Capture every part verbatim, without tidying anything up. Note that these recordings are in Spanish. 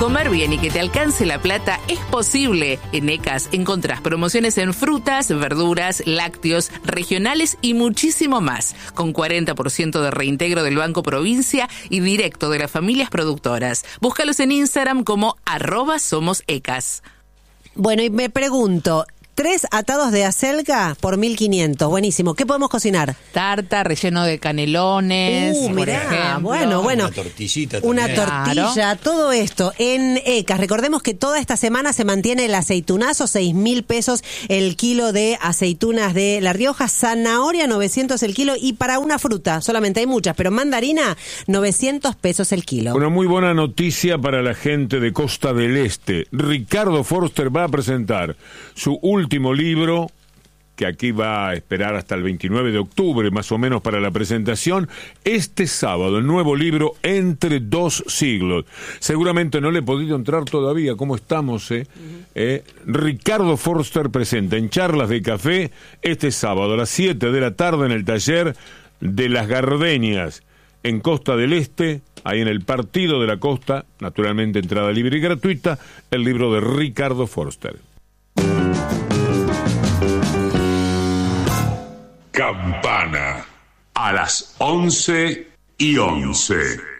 Comer bien y que te alcance la plata es posible. En ECAS encontrás promociones en frutas, verduras, lácteos, regionales y muchísimo más, con cuarenta por ciento de reintegro del Banco Provincia y directo de las familias productoras. Búscalos en Instagram como arroba somos ECAS. Bueno, y me pregunto, tres atados de acelga por mil quinientos, buenísimo. ¿Qué podemos cocinar? Tarta, relleno de canelones, Uh, por mirá, ejemplo. bueno, bueno. Una tortillita también. Una tortilla, Claro. todo esto en ECAS. Recordemos que toda esta semana se mantiene el aceitunazo, seis mil pesos el kilo de aceitunas de La Rioja, zanahoria novecientos el kilo, y para una fruta, solamente hay muchas, pero mandarina novecientos pesos el kilo. Una muy buena noticia para la gente de Costa del Este. Ricardo Forster va a presentar su último libro, que aquí va a esperar hasta el veintinueve de octubre, más o menos, para la presentación, este sábado, el nuevo libro Entre dos siglos. Seguramente no le he podido entrar todavía, ¿cómo estamos? Eh? Uh-huh. eh, Ricardo Forster presenta en Charlas de Café este sábado a las siete de la tarde en el taller de Las Gardenias, en Costa del Este, ahí en el Partido de la Costa, naturalmente entrada libre y gratuita, el libro de Ricardo Forster. Campana a las once y once.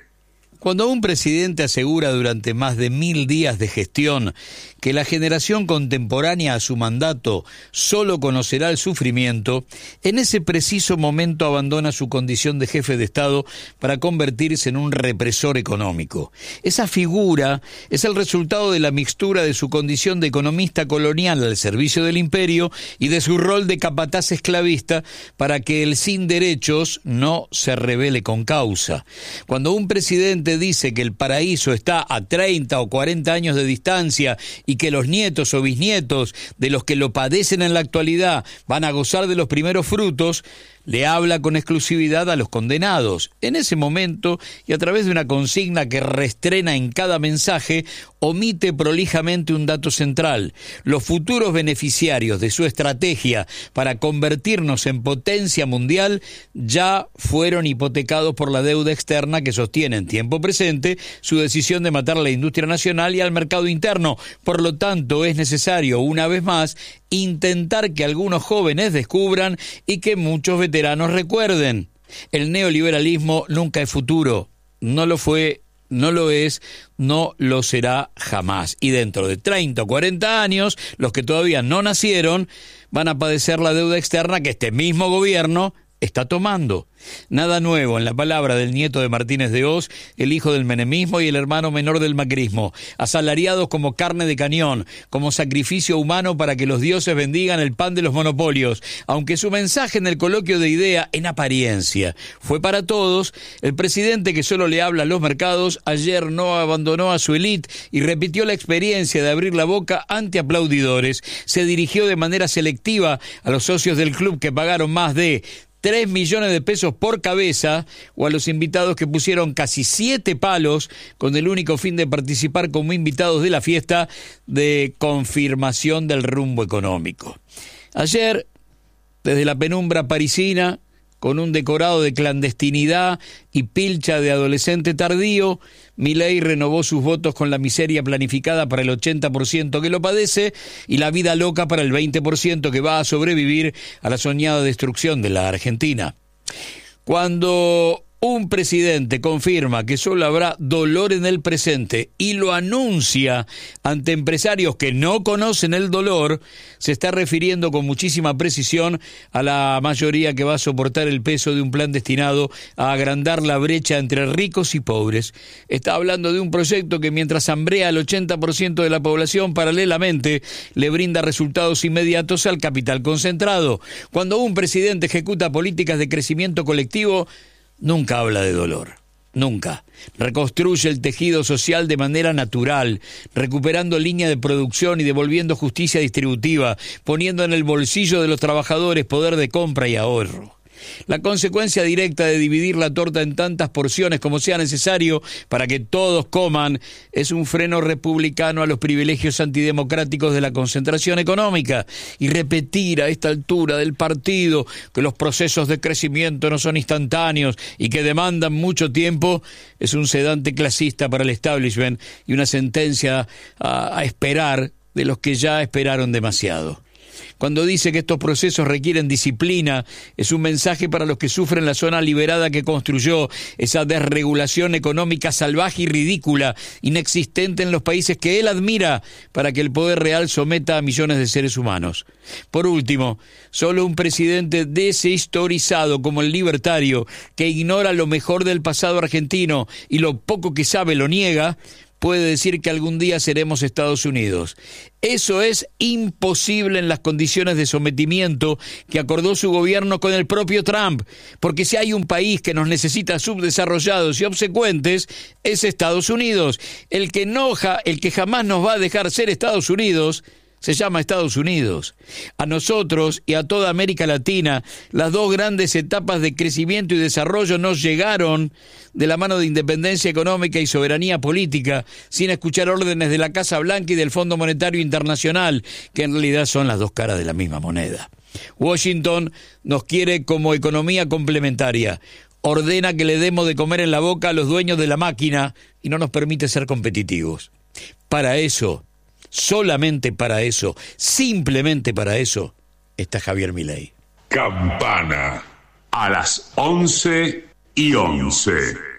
Cuando un presidente asegura durante más de mil días de gestión que la generación contemporánea a su mandato solo conocerá el sufrimiento, en ese preciso momento abandona su condición de jefe de Estado para convertirse en un represor económico. Esa figura es el resultado de la mixtura de su condición de economista colonial al servicio del imperio y de su rol de capataz esclavista para que el sin derechos no se rebele con causa. Cuando un presidente dice que el paraíso está a treinta o cuarenta años de distancia y que los nietos o bisnietos de los que lo padecen en la actualidad van a gozar de los primeros frutos, le habla con exclusividad a los condenados. En ese momento, y a través de una consigna que reestrena en cada mensaje, omite prolijamente un dato central: los futuros beneficiarios de su estrategia para convertirnos en potencia mundial ya fueron hipotecados por la deuda externa que sostiene en tiempo presente su decisión de matar a la industria nacional y al mercado interno. Por lo tanto, es necesario, una vez más, intentar que algunos jóvenes descubran y que muchos veteranos recuerden: el neoliberalismo nunca es futuro, no lo fue, no lo es, no lo será jamás. Y dentro de treinta o cuarenta años, los que todavía no nacieron van a padecer la deuda externa que este mismo gobierno está tomando. Nada nuevo en la palabra del nieto de Martínez de Hoz, el hijo del menemismo y el hermano menor del macrismo, asalariados como carne de cañón, como sacrificio humano para que los dioses bendigan el pan de los monopolios. Aunque su mensaje en el coloquio de idea, en apariencia, fue para todos, el presidente que solo le habla a los mercados ayer no abandonó a su élite y repitió la experiencia de abrir la boca ante aplaudidores. Se dirigió de manera selectiva a los socios del club que pagaron más de tres millones de pesos por cabeza, o a los invitados que pusieron casi siete palos con el único fin de participar como invitados de la fiesta de confirmación del rumbo económico. Ayer, desde la penumbra parisina, con un decorado de clandestinidad y pilcha de adolescente tardío, Milei renovó sus votos con la miseria planificada para el ochenta por ciento que lo padece y la vida loca para el veinte por ciento que va a sobrevivir a la soñada destrucción de la Argentina. Cuando un presidente confirma que solo habrá dolor en el presente y lo anuncia ante empresarios que no conocen el dolor, se está refiriendo con muchísima precisión a la mayoría que va a soportar el peso de un plan destinado a agrandar la brecha entre ricos y pobres. Está hablando de un proyecto que, mientras hambrea al ochenta por ciento de la población, paralelamente le brinda resultados inmediatos al capital concentrado. Cuando un presidente ejecuta políticas de crecimiento colectivo, nunca habla de dolor, nunca. Reconstruye el tejido social de manera natural, recuperando línea de producción y devolviendo justicia distributiva, poniendo en el bolsillo de los trabajadores poder de compra y ahorro. La consecuencia directa de dividir la torta en tantas porciones como sea necesario para que todos coman es un freno republicano a los privilegios antidemocráticos de la concentración económica, y repetir a esta altura del partido que los procesos de crecimiento no son instantáneos y que demandan mucho tiempo es un sedante clasista para el establishment y una sentencia a, a esperar de los que ya esperaron demasiado. Cuando dice que estos procesos requieren disciplina, es un mensaje para los que sufren la zona liberada que construyó esa desregulación económica salvaje y ridícula, inexistente en los países que él admira, para que el poder real someta a millones de seres humanos. Por último, solo un presidente deshistorizado como el libertario, que ignora lo mejor del pasado argentino y lo poco que sabe lo niega, puede decir que algún día seremos Estados Unidos. Eso es imposible en las condiciones de sometimiento que acordó su gobierno con el propio Trump, porque si hay un país que nos necesita subdesarrollados y obsecuentes, es Estados Unidos. El que enoja, el que jamás nos va a dejar ser Estados Unidos, se llama Estados Unidos. A nosotros y a toda América Latina, las dos grandes etapas de crecimiento y desarrollo nos llegaron de la mano de independencia económica y soberanía política, sin escuchar órdenes de la Casa Blanca y del Fondo Monetario Internacional, que en realidad son las dos caras de la misma moneda. Washington nos quiere como economía complementaria, ordena que le demos de comer en la boca a los dueños de la máquina y no nos permite ser competitivos. Para eso, solamente para eso, simplemente para eso, está Javier Milei. Campana a las once y once.